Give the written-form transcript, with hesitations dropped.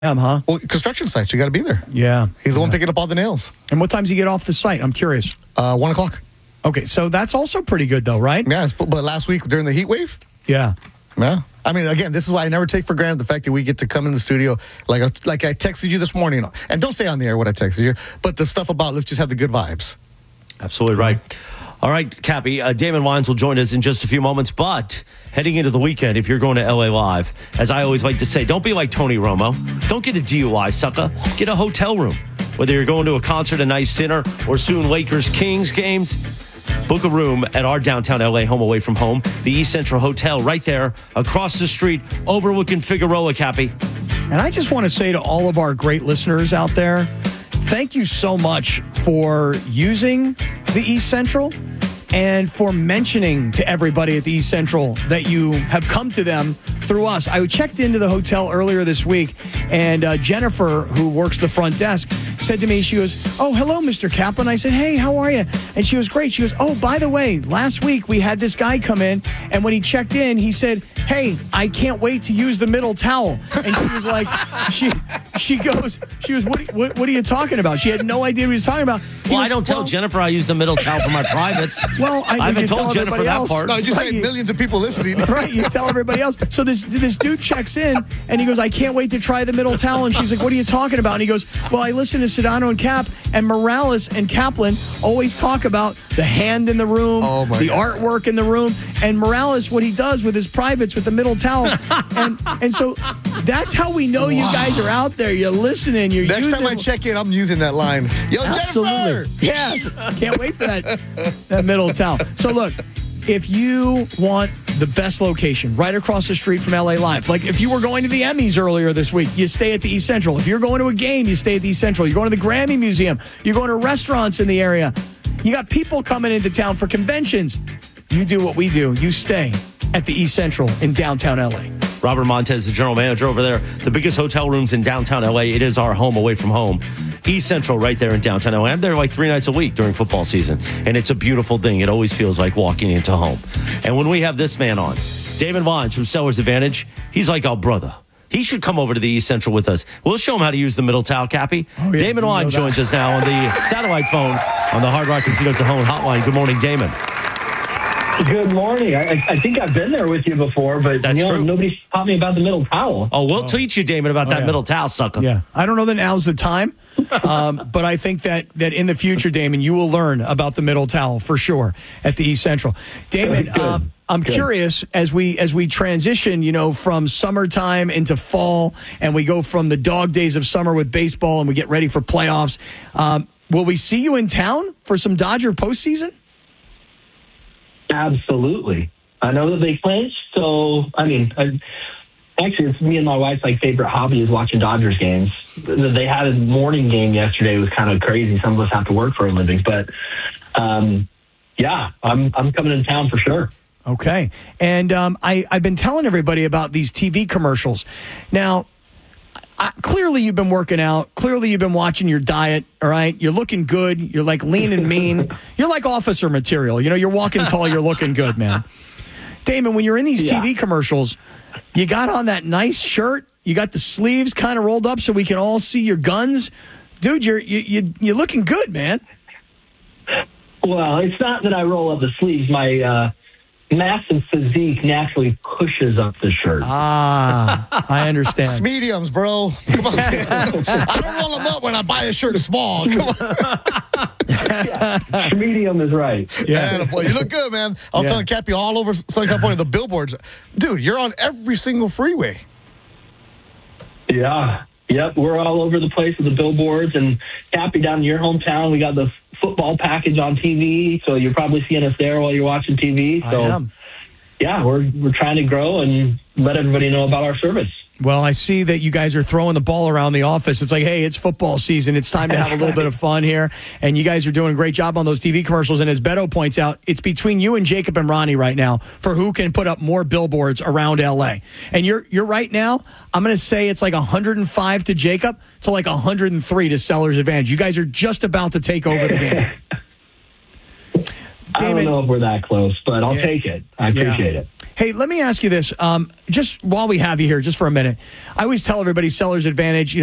Huh? Well, construction sites, you got to be there. Yeah. He's the one picking up all the nails. And what time does he get off the site? I'm curious. 1 o'clock. Okay, so that's also pretty good, though, right? Yeah, but last week during the heat wave? Yeah. Yeah. I mean, again, this is why I never take for granted the fact that we get to come in the studio. Like I texted you this morning. And don't say on the air what I texted you, but the stuff about let's just have the good vibes. Absolutely right. All right, Cappy, Damon Wines will join us in just a few moments, but heading into the weekend, if you're going to LA Live, as I always like to say, don't be like Tony Romo. Don't get a DUI, sucker. Get a hotel room. Whether you're going to a concert, a nice dinner, or soon Lakers-Kings games, book a room at our downtown LA home away from home, the East Central Hotel, right there across the street, overlooking Figueroa, Cappy. And I just want to say to all of our great listeners out there, thank you so much for using the East Central and for mentioning to everybody at the East Central that you have come to them through us. I checked into the hotel earlier this week, and Jennifer, who works the front desk, said to me, she goes, "Oh, hello, Mr. Kaplan." I said, "Hey, how are you?" And she was great. She goes, "Oh, by the way, last week we had this guy come in, and when he checked in, he said, 'Hey, I can't wait to use the middle towel.'" And she was like, she goes, what are you talking about? She had no idea what he was talking about. Well, I don't tell Jennifer I use the middle towel for my privates. Well, I haven't told Jennifer that part. No, just had millions of people listening. Right, you tell everybody else. So this dude checks in, and he goes, "I can't wait to try the middle towel." And she's like, "What are you talking about?" And he goes, "Well, I listen to Sedano and Cap, and Morales and Kaplan always talk about the hand in the room, the artwork in the room, and Morales, what he does with his privates with the middle towel." And so that's how we know you guys are out there. You're listening. You're Next using time I check in, I'm using that line. Yo, Jennifer! Yeah, can't wait for that middle towel. So look, if you want the best location right across the street from LA Live, like if you were going to the Emmys earlier this week, you stay at the East Central. If you're going to a game, you stay at the East Central. You're going to the Grammy Museum. You're going to restaurants in the area. You got people coming into town for conventions. You do what we do. You stay at the East Central in downtown LA. Robert Montez, the general manager over there. The biggest hotel rooms in downtown LA. It is our home away from home. East Central right there in downtown LA. I'm there like 3 nights a week during football season. And it's a beautiful thing. It always feels like walking into home. And when we have this man on, Damon Wines from Sellers Advantage, he's like our brother. He should come over to the East Central with us. We'll show him how to use the middle towel, Cappy. Oh, yeah, Damon Wines joins us now on the satellite phone on the Hard Rock Casino Tejon hotline. Good morning, Damon. Good morning. I think I've been there with you before, but true. Nobody's taught me about the middle towel. Oh, we'll teach you, Damon, about that middle towel, sucker. Yeah, I don't know that now's the time, but I think that in the future, Damon, you will learn about the middle towel for sure at the East Central. Damon, I'm curious as we transition, from summertime into fall, and we go from the dog days of summer with baseball, and we get ready for playoffs. Will we see you in town for some Dodger postseason? Absolutely. I know that they clinched, so, actually, it's me and my wife's favorite hobby is watching Dodgers games. They had a morning game yesterday. It was kind of crazy. Some of us have to work for a living, but, I'm coming in town for sure. Okay. And I've been telling everybody about these TV commercials. Now, clearly you've been working out. Clearly you've been watching your diet, all right? You're looking good. You're lean and mean. You're like officer material. You're walking tall. You're looking good, man. Damon, when you're in these TV commercials, you got on that nice shirt. You got the sleeves kind of rolled up so we can all see your guns. Dude, you're looking good, man. Well, it's not that I roll up the sleeves. My massive physique naturally pushes up the shirt. I understand. Mediums, bro. Come on. I don't roll them up when I buy a shirt small. Come on. Medium is right. Yeah, boy, you look good, man. I was telling Cappy all over Southern California, the billboards. Dude, you're on every single freeway. Yeah. Yep, we're all over the place with the billboards. And Cappy, down in your hometown, we got the football package on TV, so you're probably seeing us there while you're watching TV. So, I am. Yeah, we're trying to grow and let everybody know about our service. Well, I see that you guys are throwing the ball around the office. It's like, hey, it's football season. It's time to have a little bit of fun here. And you guys are doing a great job on those TV commercials. And as Beto points out, it's between you and Jacob and Ronnie right now for who can put up more billboards around L.A. And you're right now, I'm going to say it's like 105 to Jacob to like 103 to Sellers Advantage. You guys are just about to take over the game. I don't know if we're that close, but I'll take it. I appreciate it. Hey, let me ask you this. Just while we have you here, just for a minute, I always tell everybody Seller's Advantage.